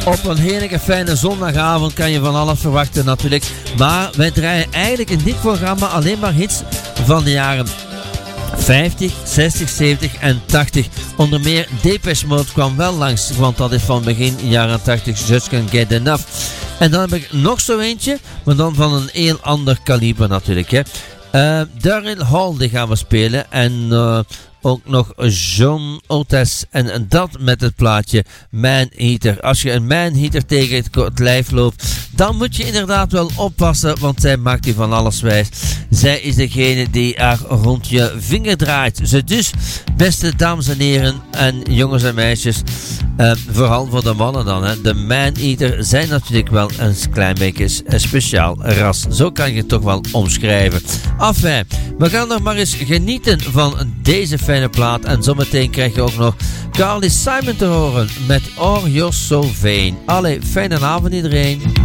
Op een heerlijke fijne zondagavond kan je van alles verwachten natuurlijk. Maar wij draaien eigenlijk in dit programma alleen maar hits van de jaren 50, 60, 70 en 80. Onder meer Depeche Mode kwam wel langs, want dat is van begin jaren 80 Just Can't Get Enough. En dan heb ik nog zo eentje, maar dan van een heel ander kaliber natuurlijk. Hè. Daryl Hall die gaan we spelen en ook nog John Oates en dat met het plaatje Man-Eater. Als je een Man-Eater tegen het lijf loopt, dan moet je inderdaad wel oppassen, want zij maakt je van alles wijs. Zij is degene die haar rond je vinger draait. Dus, beste dames en heren en jongens en meisjes, vooral voor de mannen dan, hè. De Man-Eater zijn natuurlijk wel een klein beetje een speciaal ras. Zo kan je het toch wel omschrijven. Enfin, we gaan nog maar eens genieten van deze fijne plaat. En zometeen krijg je ook nog Carly Simon te horen met Or You're So Vain. Allee, fijne avond iedereen.